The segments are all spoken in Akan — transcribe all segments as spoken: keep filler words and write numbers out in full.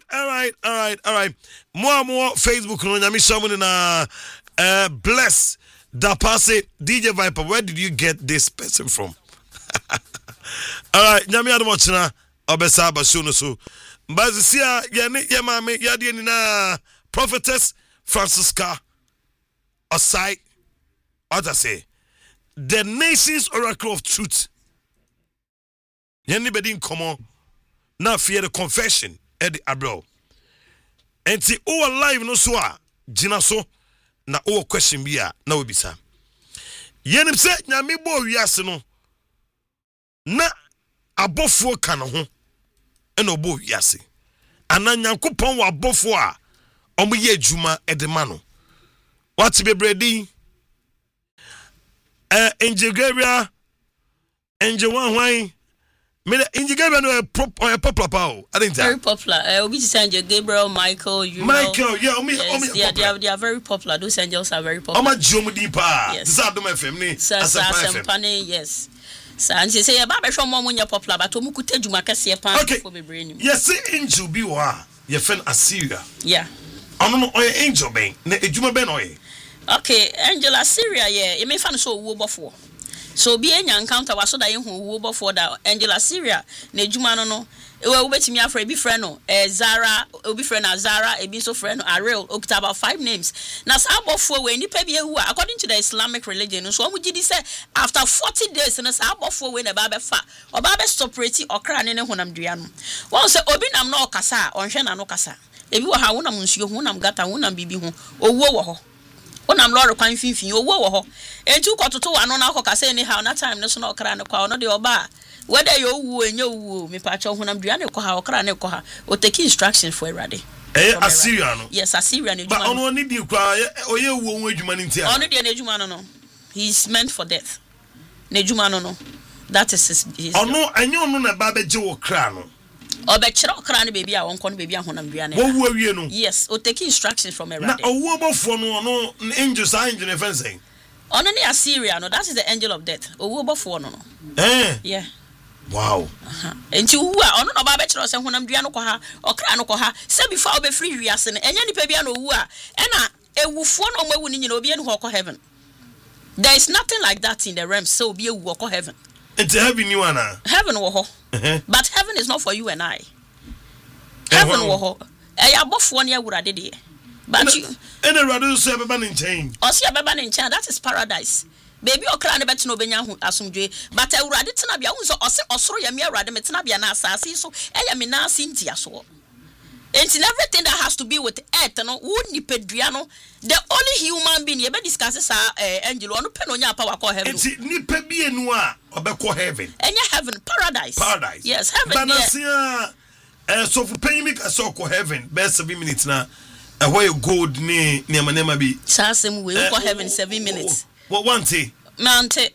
all right, all right, all right. More, more Facebook. No, nyami shamu na uh, bless Dapase D J Viper. Where did you get this person from? All right, nyami adomochina obesa basho no so. Bazisia yene yemame yade ni na prophetess Francisca Osai. What I say? The nation's oracle of truth. Anybody in common now fear the confession at the abroad. And see all alive no so jina so na all question be na we bisa. Yenim se nyame bo wiase no na abofo ka no ho e no bo wiase. Ana nyankopon wa abofo a omo ye adwuma e de ma no. What be bredi? Uh, Angel Gabriel, Angel One Wine. Angel Gabriel no prop or popular power. I think very popular. Uh, we just Angel Gabriel, Michael, you Michael, know. yeah, me, yes, me they, are, they, are, they are very popular. Those angels are very popular. I'm a Jomudi pa. Yes. This is Adom F M ni. Sasempane, yes. So and she say about show more when you're popular, but omu kute juma kase pan for be brain. Yes, Angel bi wa. Your friend Assyria. Yeah. I don't know oy Angel ben. Na ejuma ben oy. Okay, Angel Assyria, yeah. You may find so wo before. So be any encounter was so that you who before that Angel Assyria, ne juma no no. E we betimi afra bi friend no. Eh Zara, obi friend na Zara, e bi so friend no Ariel, okita about five names. Na sa before we nipa bi ehu according to the Islamic religion. So omu gidi say after forty days na sa before we na ba be fa. Oba be separate okra ne ne honam dua no. Won say obi nam na okasa, onhwe na no kasa. Ebi wo ha wonam nsuo ho, wonam gata, wonam bibi ho. Owuo wo ho. Onam lord kwan finfin owo wo ho entu kototo wa no na akoka say any how na time no so na okra ne kwa no de oba whether you wu enye wu me pa cho honam dua ne kwa ha okra ne kwa ha o take instructions for erade eh Assyria no yes Assyria ne juma but ono ni di kwa oye wu onwe juma ni ntia ono de ne juma no no he's meant for death ne juma no no that is his, his ono enye ono na ba be je wo kra no obechira okra ne baby a won kon baby a honam dua ne wo wu awie no yes o take instructions from erade na owo bofo no ono angels angel ne fencing ono ne Assyria no that is the angel of death owo bofo no no eh yeah wow aha enti wu a ono no ba bechira se honam dua no kwa ha okra no kwa ha se before obe free wiase ne enya nipa bia no wu a e na ewufo no omo ewu ni nyina obi enu ho heaven. There is nothing like that in the realm so obi ewu ho heaven. It's heaven you ana heaven wo ho but heaven is not for you and I. Heaven wo ho e ya bofo ne awurade de but you and awurade so beba ne nchen o se beba ne nchen that is paradise. Baby okra ne beto no benya hu asomdwe but awurade tena bia hu so o se osoro ya me awurade metena bia na asase so e ya me na ase ntia so. And in everything that has to be with earth no wo nipedua no the only human being you be discuss sa uh, angel ono pe no nya power call heaven. Enti nipa bi enu a obekọ heaven. Enya heaven paradise. Paradise. Yes, heaven. Banasia eh so for pay me so call heaven best seven minutes na eh where gold ni ni amanema bi. Sa asem we call heaven seven minutes. What one day? Mante.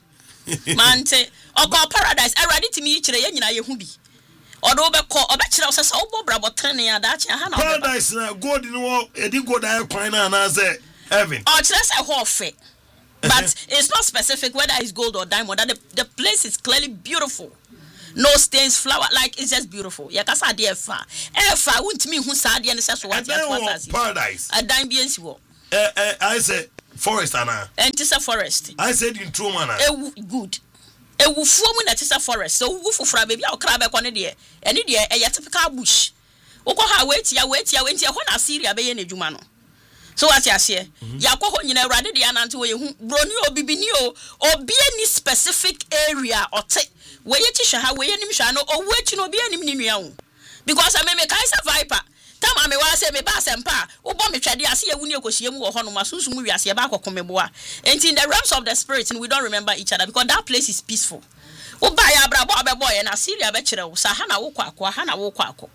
Mante. Ogo paradise. I ready to me kire ye nyina ye hu bi. Odo be ko obekira se sa obo brabo tene ya da cha ha na paradise na god ni wo edi god aye kwan na na say heaven o kire se ho fe but it's not specific whether it's gold or diamond that the, the place is clearly beautiful, no stains, flower, like it's just beautiful. Ya kasa de fa e fa wuntimi hu sa de ne se so what ya to paradise a dime bi ensi wo eh eh I say forest ana entisa forest I said in true man e good ewufuo mu na tisa forest so wu fufura baby a okra be ko ne de ene de e typical bush wokọ ha wetia wetia wentia ho na Assyria be ye na dwuma no so what ya share yakọ ho nyina awurade de anante wo ye hu broni obibini o obi any specific area ote we ye tihwe ha we ye nim hwa no owu achi no obi anim ni nua wo because I me kai sa viper tama me wa se me ba sempa wo bo me twade ase ye wuni ekohie mu wo ho no masunsu mu wiase ba akoko meboa and in the realms of the spirit and we don't remember each other because that place is peaceful. Wo ba ya brabo abebo ye na Syria be kire wo sa ha na wo kwa akwa ha na wo kwa akọ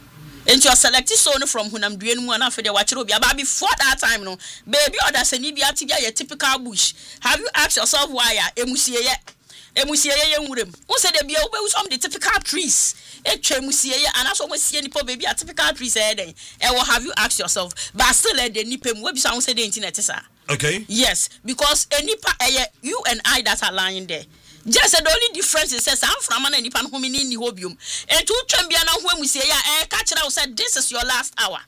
and you select so no from hunam duan mu na afede wa kire obi aba before that time no baby order se ni bia tibia ye typical bush. Have you asked yourself why ya emusie ye emusie ye nwurem wo se de bia wo be some the typical trees etwa emusie ye anaso wo sie nipo baby a typical trees e den e wo have you asked yourself but still e de nipa mu we bi so wo se de internet sa okay yes because a nipa e you and I that are lying there Just the only difference is says I'm from an nipan home in hobium. And two champion when we say yeah, and catch it out said this is your last hour.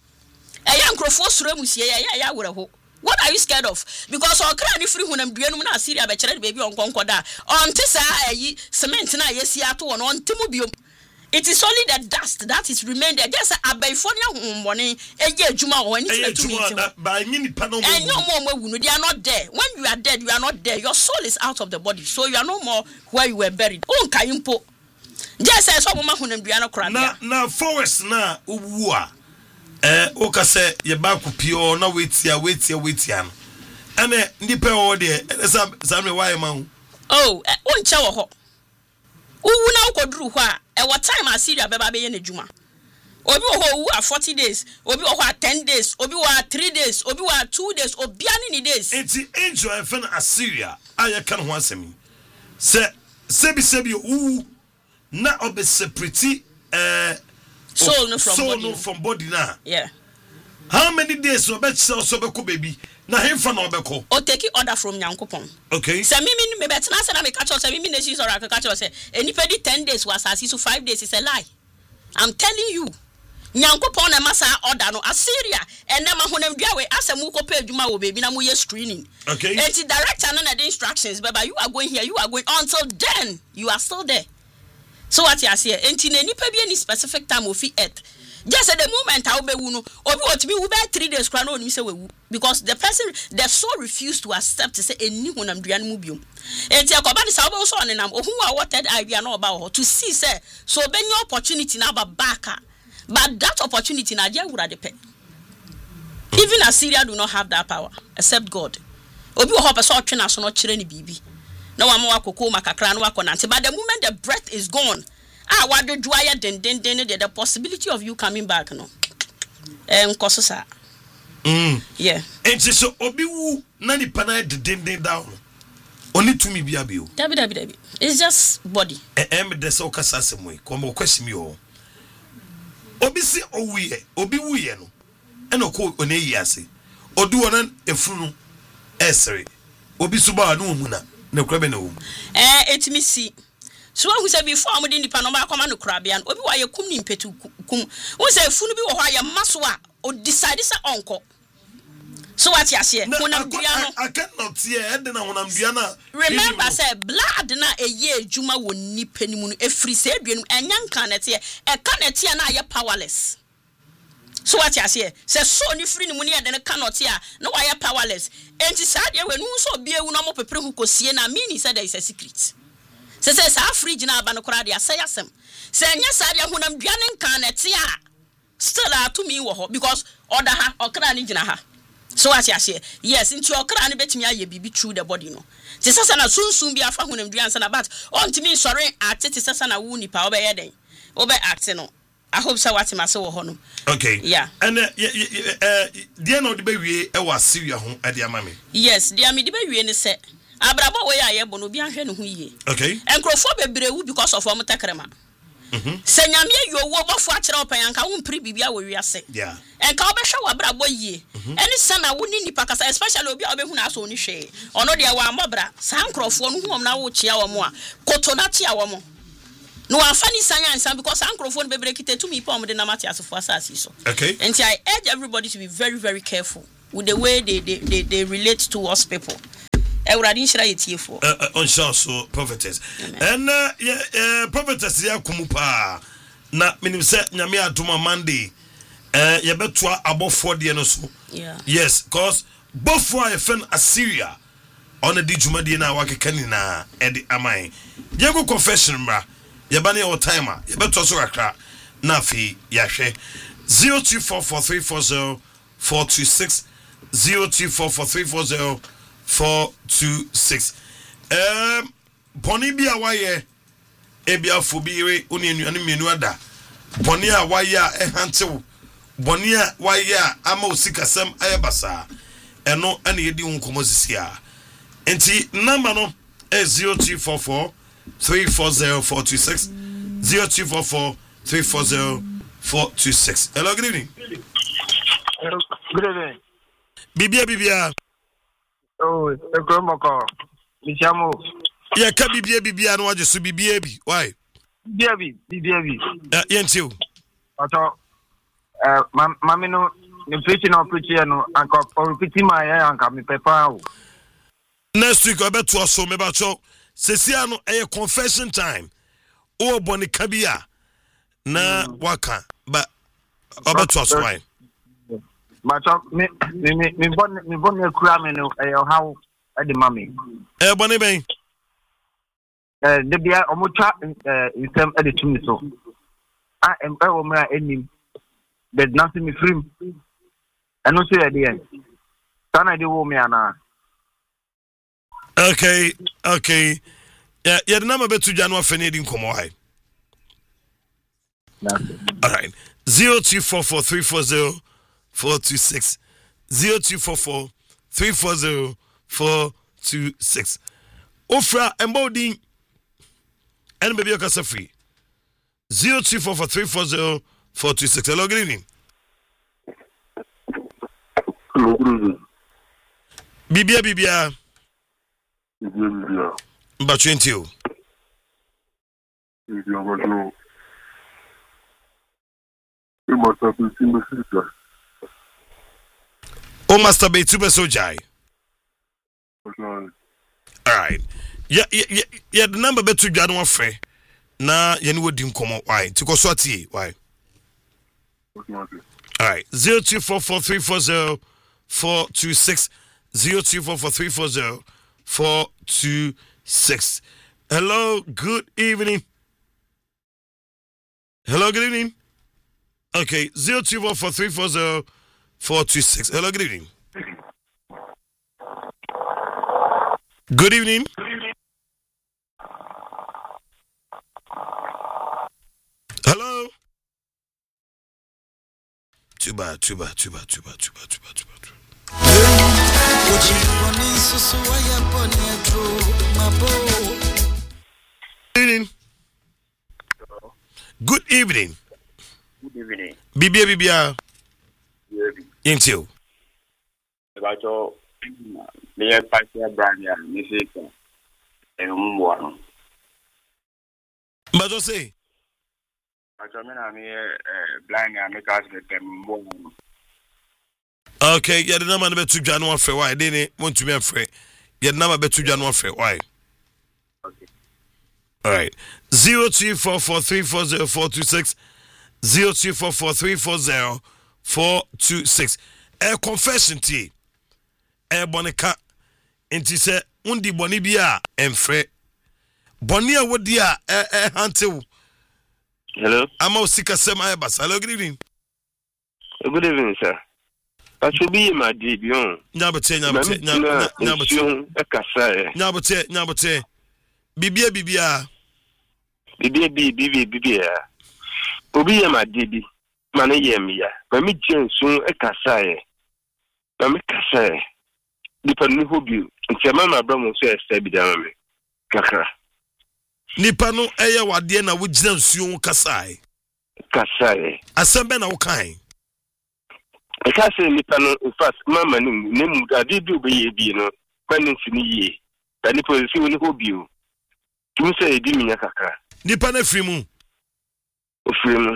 A young crofos room we say yeah, yeah, would have. What are you scared of? Because our cranny free when I'm doing when I see a better baby on Concorda. On Tessa, cement na yes, yato on Timobium. It is only the dust that is remained there. There's a Bayfonia morning, a year Juma or anything to me. By mini panel, and no more, they are not there. When you are dead, you are not there. Your soul is out of the body, so you are no more where you were buried. Oh, Kayimpo. Just as some woman who am crying. Now, now, forest na uwa. Eh, oka se ye ba ku pio na wetia wetia wetia no. Ane nipa wo de, esa same why man. Oh, eh, oncha wo ho. Uwu na ukoduru ho a, e what time Assyria beba be ye na djuma. Obi wo ho uwu forty days, obi wo ho ten days, obi wo three days, obi wo two days, obi ani ni days. Enti angel e fe na Assyria, aya kan ho asemi. Se sebi sebi uwu na obe separate eh soul no from soul body. no from body na. Yeah. How many days so bet so so beko baby? Na hemfa na obeko. O take order from Nyankopon. Okay. Se mimi me bet na say na me catch us, mimi nation or I catch us say enipa di ten days was as so five days is a lie. I'm telling you. Nyankopon na masa order no Assyria and na mahonam dua we asem ko pa adwuma wo baby na mo ye screening. Okay. And the director na the instructions baba you are going here, you are going until then you are still there. So what you say? Enti na nipa bi any specific time of earth. Just at the moment I will be no obi what me we be three days kra no say we because the person the soul refused to accept to say eni honam duan mu biom. Enti akoba ni sa obo so onenam ohun a watered idea na oba ho to see say so be any opportunity na ba back but that opportunity na dia wura de pe. Even Assyria do not have that power except God. Obi wo ho person otwe na so no kire ni bibi. No one more cocoa macacran wakonante. But the moment the breath is gone, ah, what do I then then then the possibility of you coming back? No, um, Kososa. Mm. Yeah. And so Obi wu nani panai the den den down. Only to me be abio. Dabi dabi dabi. It's just body. Eh, em de so kasa semwe. Come question me o. Obi si owiye, Obi wuye no. Eno ko one yiase. Odu onan efunu esere. Obi suba no muna. No crab no. Eh, it me see. So who say before I'm in the Panama command no crabian, Obi wa ye kum ni mpetu kum. Who say funu bi wo hwa ye maswa o decide say onko. So what you say? Honam dua no. I cannot see e de na honam dua na. Remember say blood na eye adwuma wo nipa ni mu no efri say aduanum enya nkan na te e ka na te na ye powerless. So what you say? Say so ni free ni mu ne de cannot here no why powerless. Enti sa de we nu so bia wu no mo pepre hu kosie na meaning say there is a secret. Say say sa fridge na aba no kora de asay asem. Say nya sa de honam dua ne nkan na te a still to me wo ho because order ha okra ni gina ha. So what you say? Yes, into okra ni betimi aye bibi through the body no. Te sasa na sunsun bia fa honam dua nsa na but on timi sore atete sasa na wu nipa obe ye den. Obe act no. I hope so what him say wo ho no. Okay. Yeah. And uh, uh the end of the baby e was Syria ho e dia mama. Yes, dia me de bawie ne se. Abrabo we aye bo no bi ahwe ne ho yie. Okay. Enkrofo bebrewu because of omo takrema. Mhm. Se nyame yo wo bofo akere opan anka wo mpri bibia wo wiase. Yeah. Enka obehwe wa abrabo yie. Eni sana wo ni nipa kasa especially obi a obehu na aso oni hwe. Ono de wa amobra. Sa enkrofo no hu om na wo chia wo mo a. Koto na chia wo mo. No afani science because microphone be break it to me pom de na matias for asasi so. Okay. And I urge everybody to be very very careful with the way they they they, they relate to us people. Ewradi nshira yetie for. Uh on chance so prophetess. And uh yeah prophetess ya kumupa na minim se nyame adoma Monday eh ye betua abofo de no so. Yeah. Yes, cause bofo a fen Assyria on the dijumadi na wakekani na edi amai. Jego confession bra. Yabani o timer yebeto so kakra na fi yahwe zero two four four three four zero four two six zero two four four three four zero four two six. um boni bia waye ebia fobire oni anuane menu ada boni a waye a ehantew boni a waye a ama osikasem ayebasa eno ene yedi hunkomo sisia enti number no is zero two four four three four zero four two six zero two four four three four zero four two six. Hello, good evening. Hello, good evening. Bibia Bibia. Oh, the grandma call. Michamo. Yeah, can be B B and what just to be B B. Why? B B, B B. Uh, Yentil. Uh, Mammy, no, the preaching of preaching, and or pity my hair and come pepper. Next week, I bet to us so maybe so. Ceciano, a confession time. Oh, Bonnie Kabia. Na waka, but I bet to us why. But me, me, me, me, me, me, cramming how at the mommy. Eh, Bonnie Bay. Uh, the beer or much in some editing so. I am over ending. There's nothing me free. And no say at the end. Can I do me ana? Okay, okay. Yeah, yeah, the number bet to January Fenedin come why. All right. Zero two four four three four zero four two six. Zero two four four three four zero four two six. Ofra emboding and maybe a free. Zero two four four three four zero four two six. Hello, good evening. Hello, good evening. Bibia Bibia. Bibia. About twenty. Bibia, but no. You must have been seeing the sister. Oh, Master Bay, super so jai. All right. Yeah, yeah, yeah, yeah. The number bet to January free. Na yeni wo dim komo why to go swati why all right zero two four four three four zero four two six zero two four four three four zero four two six. Hello, good evening. Hello, good evening. Okay, zero two four four three four zero four two six. Hello, good evening. Good evening. Hello. Too bad, too bad, too bad, too bad, too bad, too bad, too bad. Good evening. Good evening. Good evening. Bibia Bibia. Yes. Into. About your the pastor brand and music and one. But just say. I'm here blind and make us get them more. Okay, yeah, the number bet to January for why didn't want to be afraid. Yeah, the number bet to January for why. Okay. All right. Zero two four four three four zero four two six. Zero two four four three four zero four two six. A confession tea. A bonica. And she said, Undi Bonibia and Fred. Bonia would dear a hunter. Hello. I'm out sick of some Ibas. Hello, good evening. Good evening, sir. I should be in my debut. Nabate, Nabate, Nabate, Nabate, Nabate, Nabate. Bibia, Bibia. Bibia, Bibia, Bibia. Obi my debi. Mane yemia. Mami jen soon a casaye. Mami casaye. Depending who you. Until my brother says, stay down me. Kakra. Nipa no eya wade na wo gina nsuo kasai kasai asembe na wo kan e ka say nipa no in fact mama ni ne mu ade bi obeye bi no kwani nsini ye da nipa si woni hobi o tum say edi minya kakra nipa na firi mu ofiri mu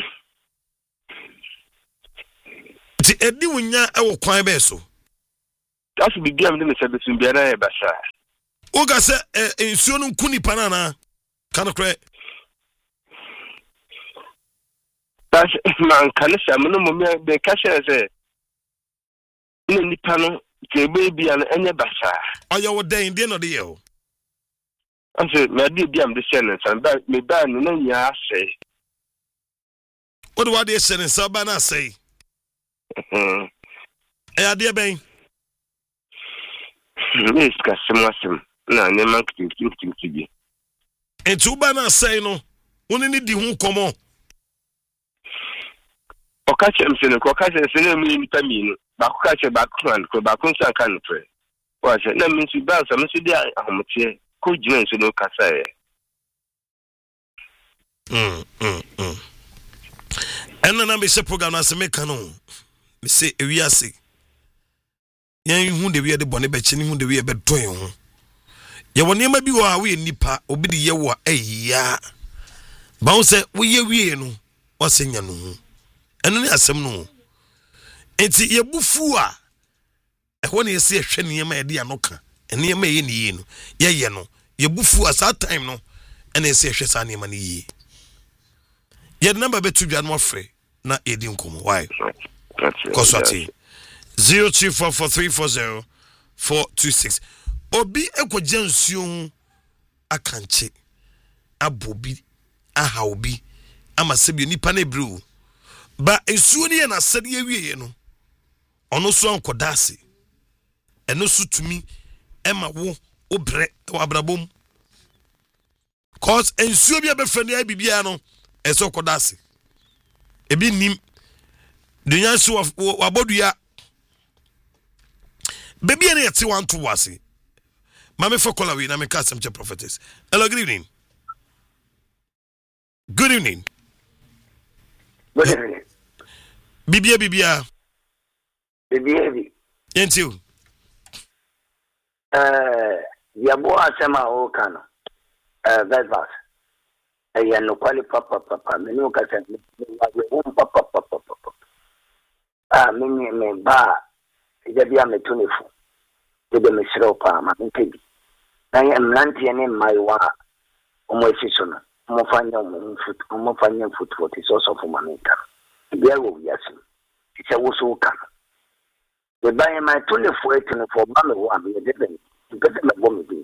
ti edi wonya e wo kwan be so asu bi biam de me sabe sun biara e basa o ga se nsuo no nku nipa na na Can I cry? That's man, can I say, I'm no more the cash as a Nipano, the baby and any bassa. Are you ordained dinner of the year? I said, my dear, I'm the sentence, and that me ban, and then ya say. What do I dear sentence? Sabana say? Hm. Eh, dear Bain. Miss Cassimasim, no, never mind to be. And two bana say no. Only need the who come on. O catch him, Senator, catch him, Senator, Tamino, Bacacha background, Bacunsa country. Was it? That means you bounce, I'm there, I'm here. Could you know Cassaye? Hm, hm, hm. And then I be a program as a mecano. Me say, we are sick. Yan who the we are the bonnet betching who the we are bed toy. ye woni ma bi wo a we nipa obi de ye wo ayya ba wo se wo ye wie no wo se nya no hu eno ne asem no enti ye bufu a e ho ne ye se hwe ne ma ye de anoka ene ma ye ne ye no ye ye no ye bufu a sa time no ene se hwe sa ne ma ne ye ye number be to dwa no free na edi nkomo why Koswati zero two four four three four zero four two six obi ekogye nsuo akanche abobi aha obi amasebi nipa na ebru ba nsuo ne na sede awie no ono so ankodase eno so tumi ema wo obre wabrabom cause nsuo bi abefani abibia no eso kodase ebi nim dunya so wabodua baby ene yeti want to wase mame for call away na me cast some prophetess. Hello, good evening. Good evening. Good evening. Bibia Bibia. Bibia. Yes, you. Uh, Yabo asema o kano. Uh, Vesvas. Aya no kwali papa papa. Menu kasa ni papa papa papa. Ah, mimi me ba. Ijabia metunifu. Ide mesiro pa ma nkebi. Na ya mlanti ene maiwa. Omo efisona. Omo fanya omo foot. Omo fanya foot for the source of manita. Bia wo yasim. It's wo so kano. The buy my twenty-four twenty-four mama wo am ye deben. Because me bo me bi.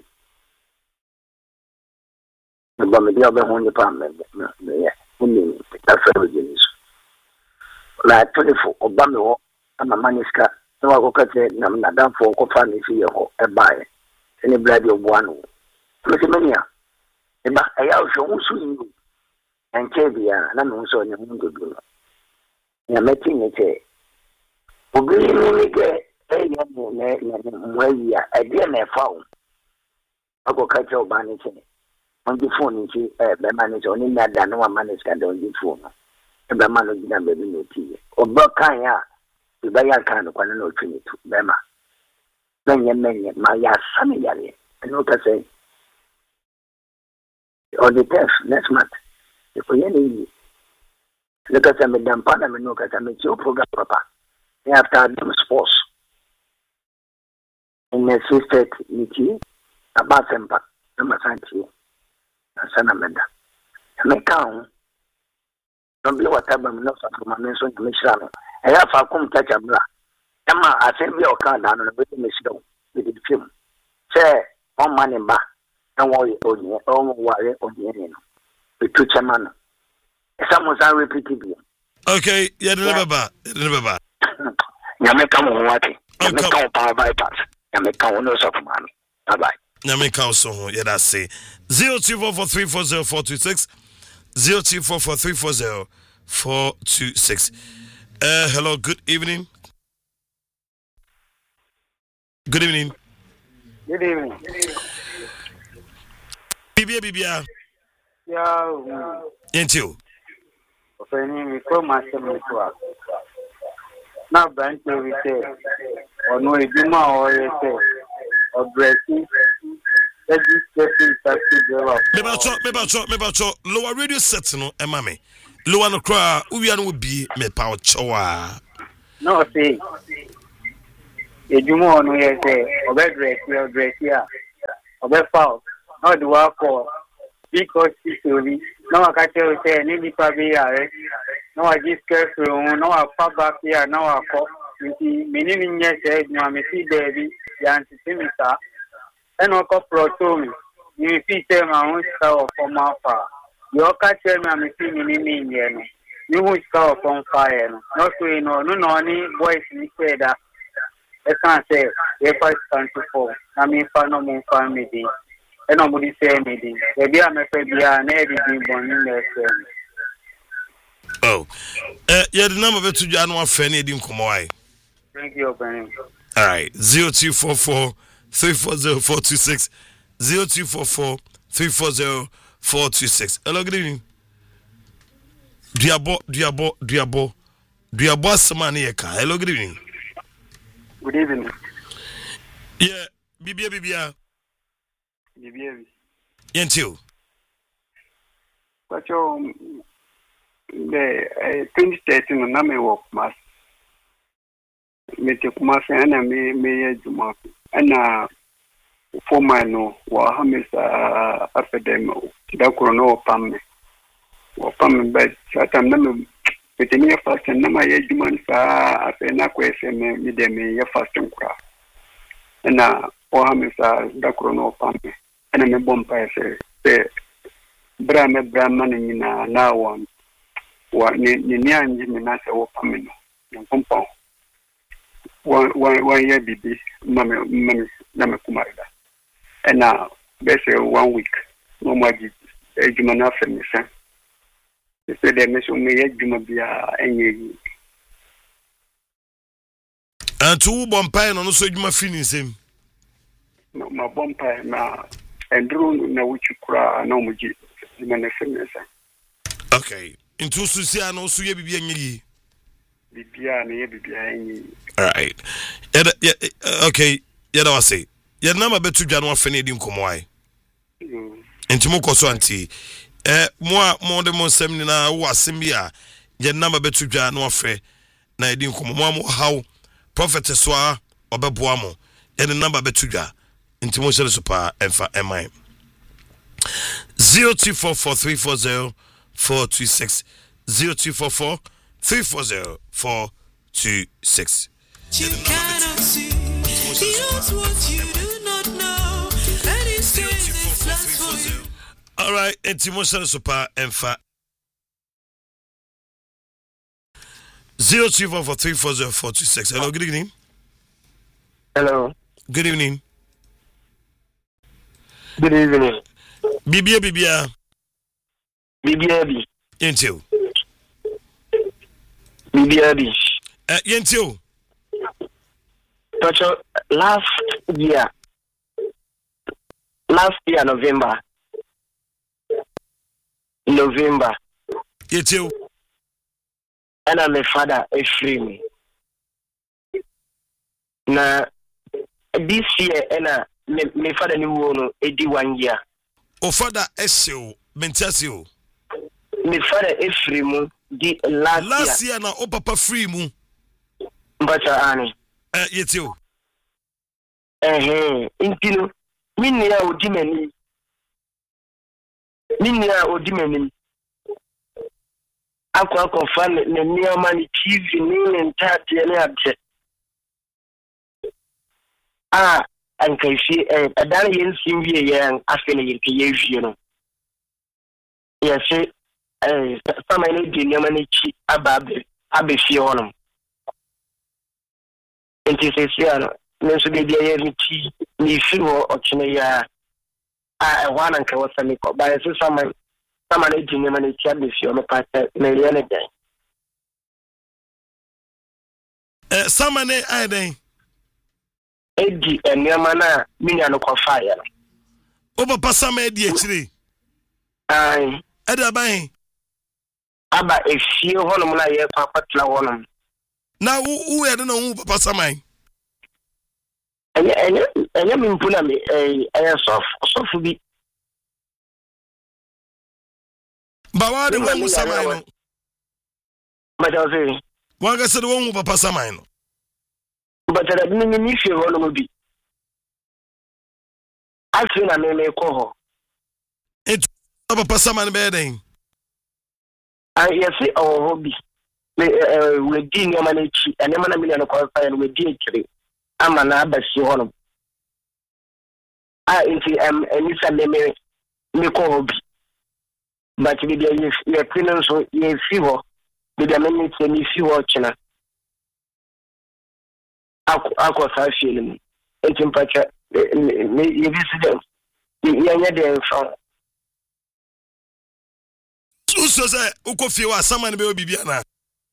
Me bo me bi obe ho nipa me me ye. Uni ta fa o jenis. Na twenty-four oba me ho ama maniska no wa kokate na na danfo ko fa ni fi ye ho e bae. Eni blade obo anu. Me se mania. E ba aya o so usu ni. Enke bia na me so ni hu dodo. Ya meti ni che obi ni ke e ya mo ne na mo ya e dia na fa o ako ka che oba ni che on di phone ni che e be ma ni so ni na da no ma ni ska do di phone e be ma no gina be ni no ti obo kan ya e ba ya kan kwa na no twi tu be ma na nye menye ma ya sami ya le no ka say on the tenth next month e ko ye ni le ka sa me dam pa na me no ka sa me chi o program papa after them sports in the sister niki about sempa na masanti na sana meda me kan no bi wata ba me no fa ma me so me shira no e ya fa kum ta chabla ama assembly o kan da no be me shira be di film say on man ba na wo ye oni o mo ware oni ni no be tu chairman some say repeat it. Okay, yeah, remember, remember. Nyame ka mo wati. Nyame ka power bypass. Nyame ka no so for man. Bye bye. Nyame ka so ho, yeah, that's say zero two four four three four zero four two six zero two four four three four zero four two six. Uh hello, good evening. Good evening. Good evening. Bibia Bibia. Yeah. Into. Ofeni mi ko ma se mi to a. Na branch we say ono ejuma o ye say obresi eji stepping taxi driver. Me ba cho me ba cho me ba cho lower radio set no e ma me. Lower no kra uwia no bi me pa o chowa. No say ejuma ono ye say obedresi obedresi a obe foul. No do wa for because history no I catch you say ni nipa bi are no I just careful no I fall back here no I call nti menini nye say no me see baby ya nti timisa eno ko proto mi ni fi say ma won ska of former fa yo catch me me see menini nye no ni won ska of on fire no no so no no no ni boys ni say that e can say e five twenty-four na me fa no mo fa me di e no mo di say me di e bia me fa bia na e di bon ni na say. Oh, uh, yeah, the number of two January Fanny didn't come away. Thank you, Ben. All right, zero two four four three four zero four two six zero two four four three four zero four two six. Hello, good evening. Diabo, Diabo, Diabo, Diabo, Samaniaka. Hello, good evening. Good evening. Yeah, Bibia, Bibia. Bibi. Yentio. But you the twenty thirteen na me work mas. Me te kuma se na me me ye juma. Ana for my no wa hamisa afedemo. Da krono pamme. Wa pamme bet satam na me peteni ya fast na ma ye juma sa afena ko ese me me de me ye fast nkura. Ana wa hamisa da krono pamme. Ana me bompa ese se bra me bra man ni na na one wa ni ni anji me na se wo pamme no nkompo wa wa wa ye bibi mame mame na me kumarida ena bese one week no maji ejuma na fe me se se de me so me ejuma bia enye antu bompa no no so ejuma finisem no ma bompa na endru na wuchukura na umuji na fe me se okay into susia no so ye bibia nyi bibia na ye bibia enyi all right yeah, okay yeah that was say yeah na ma betu dwa no afene edi nkomo ai ntimo koso anti eh mo mo de mo sem ni na wo asem bia yeah na ma betu dwa no afe na edi nkomo mo mo how prophet so a obeboa mo yeah the number betu dwa ntimo share so pa emfa emai zero two four four three four zero four two six zero two four four three four zero four two six. You cannot see, here's what you do not know. And it says it's plans for you. All right, and Timoshana Super Enfa zero two four four three four zero four two six. Hello, good evening. Hello. Good evening. Good evening. Bibia Bibia. Bibia Bi. Yentio. Bibia Bi. Uh, Yentio. But last year, last year November, November. Yentio. And I'm a father, a free me. Now, this year, and my father knew one eighty-one year. O father Esio, Mentasio. My father is free mu. The last, last year, year na o papa free mu. But Annie. Uh, Yentio. Eh, intino. Minia odimeni. Minia odimeni. Akwa confirm ne nioma ni T V ni entati ne abje. Ah, ankaifi eh adan yen simwie yen afene yen ke yehwie no. Yesi eh sama ne di nioma ni chi ababe abefie honom. Enti sesia no nso de dia yen chi ni fiwo ochine ya ah wana nke wasani ko ba yesi sama sama ne di nioma ni chi abefie no pa na yen den. Eh sama ne ai den. Edi enema na minya no kwafa ya no. O papa sama edi ekire. Ai Eda ban. Aba efie honom na ye kwa kwatla honom. Na u u ya na u papa sama. Enya enya enya mimpuna me eh enya sof sofu bi. Ba wa de wo sama no. Ma ja se. Wa ga se de wo papa sama no. But that mean ni fie honom bi. Afi na me me ko ho. Et papa sama no be den. Ah yesi o ho bi. Me eh we di ni ma na chi, ene ma na me na ko fa we di ekire. Ama na abasi honom. Ah inti am eni sa me me me ko ho bi. But we dey ye pinin so ye fi ho. We dey me ni ni fi ho china. Akwa sa fie mu enti mpacha me ye visit ye nya dey from so so say ukofie wa sama ne be obibia na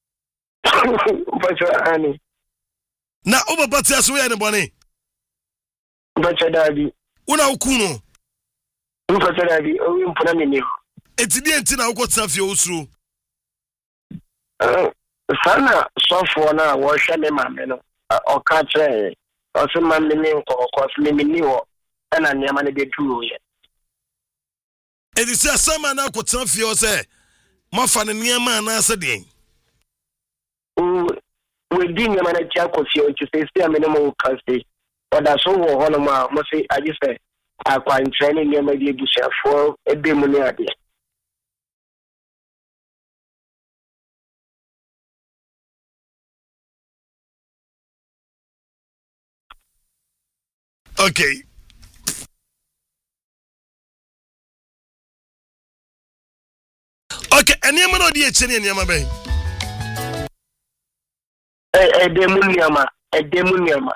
mpacha ani na o baba tia so ye ne bone mpacha dadi una ukuno mpacha dadi o wi mpona me ni enti die enti na ukotsa fie osuro eh sana sofo na wo hwe ne mame no o ka tre o se mame ni nko ko se me ni wo ɛna nneɛma no bɛduru yɛ. Edi sɛ sama na akɔtena fie hɔ sɛ moafa ne nneɛma anaasɛ deɛn? Wedi nneɛma no akyi akɔ fie nti sɛ si a mene mo ka se ɔda so wɔ hɔnom a mo se agye sɛ akwankyerɛ ne nneɛma bi abusuafoɔ ɛbɛ mu ne adeɛ. Okay. Okay, and you know the Chini and Yamabe. A demuniama, a demuniama.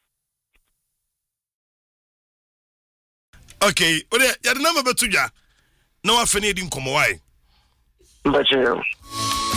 Okay, well, yeah, the number two, ya. No, I finished in Komawai. But you know.